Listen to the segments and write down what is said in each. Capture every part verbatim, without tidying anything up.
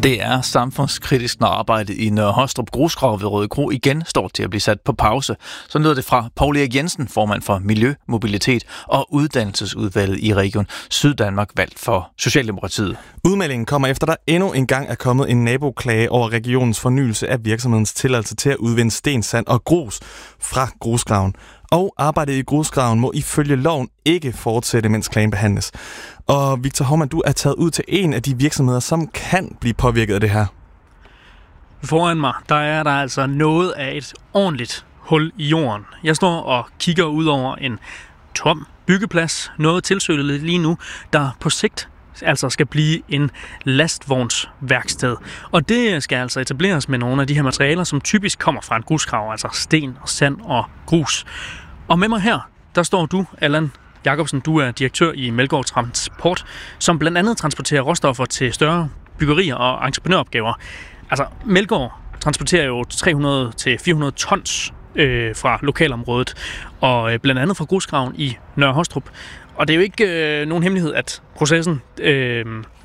Det er samfundskritisk, når arbejdet i Nørre Hostrup Grusgrav ved Røde Kro igen står til at blive sat på pause. Så lyder det fra Poul Erik Jensen, formand for Miljø, Mobilitet og Uddannelsesudvalget i Region Syddanmark, valgt for Socialdemokratiet. Udmeldingen kommer efter, der endnu engang er kommet en naboklage over regionens fornyelse af virksomhedens tilladelse til at udvinde sten, sand og grus fra grusgraven. Og arbejdet i grusgraven må ifølge loven ikke fortsætte, mens klagen behandles. Og Victor Hovmand, du er taget ud til en af de virksomheder, som kan blive påvirket af det her. Foran mig, der er der altså noget af et ordentligt hul i jorden. Jeg står og kigger ud over en tom byggeplads, noget tilsølet lige nu, der på sigt altså skal blive en lastvognsværksted. Og det skal altså etableres med nogle af de her materialer, som typisk kommer fra en grusgrav, altså sten og sand og grus. Og med mig her, der står du, Allan Jacobsen, du er direktør i Melgaard Transport, som blandt andet transporterer råstoffer til større byggerier og entreprenøropgaver. Altså, Melgaard transporterer jo tre hundrede til fire hundrede tons øh, fra lokalområdet, og øh, blandt andet fra grusgraven i Nørre Hostrup. Og det er jo ikke øh, nogen hemmelighed, at processen, øh,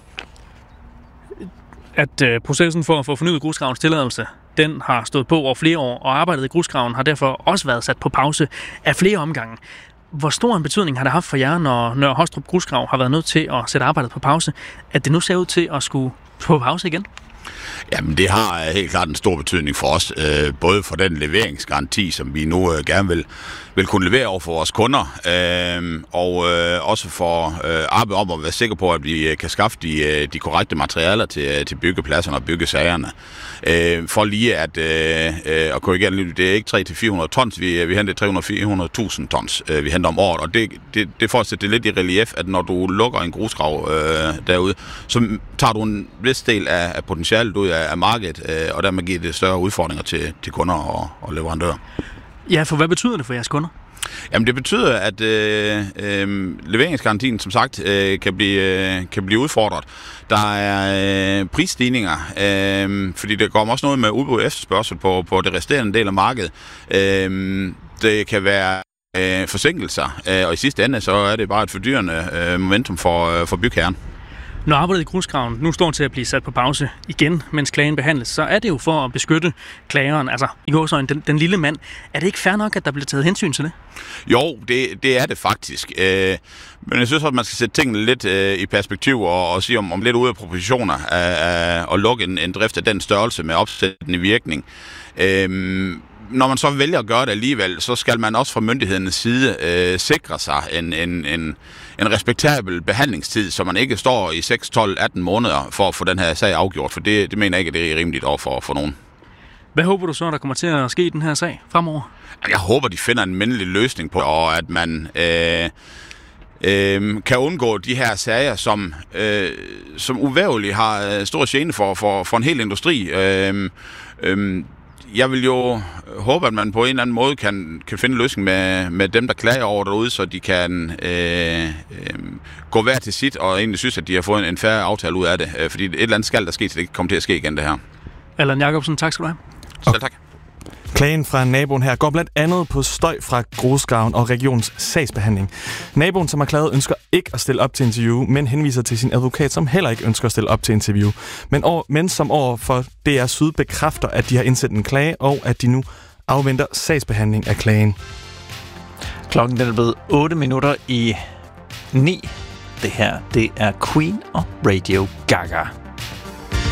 at øh, processen for at få fornyet grusgravens tilladelse, den har stået på over flere år, og arbejdet i grusgraven har derfor også været sat på pause af flere omgange. Hvor stor en betydning har det haft for jer, når Nørre Hostrup Grusgrav har været nødt til at sætte arbejdet på pause, at det nu ser ud til at skulle på pause igen? Jamen, det har helt klart en stor betydning for os, øh, både for den leveringsgaranti, som vi nu øh, gerne vil, vil kunne levere over for vores kunder, øh, og øh, også for øh, arbejde om at være sikre på, at vi kan skaffe de, de korrekte materialer til, til byggepladserne og byggesagerne. Øh, for lige at, øh, at korrigere lidt, det er ikke tre hundrede til fire hundrede tons, vi, vi henter tre hundrede til fire hundrede tusind tons, øh, vi henter om året, og det, det, det får at sætte det lidt i relief, at når du lukker en grusgrav øh, derude, så tager du en vis del af, af potentialet ud af, af markedet, øh, og dermed giver det større udfordringer til, til kunder og, og leverandører. Ja, for hvad betyder det for jeres kunder? Jamen, det betyder, at øh, øh, leveringsgarantien, som sagt, øh, kan, blive, øh, kan blive udfordret. Der er øh, prisstigninger, øh, fordi der kommer også noget med udbud og efterspørgsel på, på det resterende del af markedet. Øh, det kan være øh, forsinkelser, øh, og i sidste ende, så er det bare et fordyrende øh, momentum for, øh, for bygherren. Når arbejdet i grusgraven nu står til at blive sat på pause igen, mens klagen behandles, så er det jo for at beskytte klageren, altså i gåseøjne, den, den lille mand. Er det ikke fair nok, at der bliver taget hensyn til det? Jo, det, det er det faktisk. Øh, men jeg synes også, at man skal sætte tingene lidt øh, i perspektiv og, og sige om, om lidt ude af proportioner af, at lukke en, en drift af den størrelse med opsættende virkning. Øh, Når man så vælger at gøre det alligevel, så skal man også fra myndighedernes side øh, sikre sig en, en, en, en respektabel behandlingstid, så man ikke står i seks, tolv, atten måneder for at få den her sag afgjort, for det, det mener jeg ikke, at det er rimeligt over for, for nogen. Hvad håber du så, der kommer til at ske i den her sag fremover? Jeg håber, de finder en mindelig løsning på, og at man øh, øh, kan undgå de her sager, som, øh, som uvægerligt har stor gene for, for, for en hel industri. Øh, øh, Jeg vil jo håbe, at man på en eller anden måde kan, kan finde en løsning med, med dem, der klager over derude, så de kan øh, øh, gå hver til sit og egentlig synes, at de har fået en, en fair aftale ud af det. Øh, fordi et eller andet skal der ske, så det ikke kommer til at ske igen, det her. Allan Jacobsen, tak skal du have. Selv tak. Klagen fra naboen her går blandt andet på støj fra grusgraven og regionens sagsbehandling. Naboen, som har klaget, ønsker ikke at stille op til interview, men henviser til sin advokat, som heller ikke ønsker at stille op til interview. Men, over, men som over for D R Syd bekræfter, at de har indsendt en klage, og at de nu afventer sagsbehandling af klagen. Klokken den er blevet otte minutter i ni. Det her, det er Queen og Radio Gaga.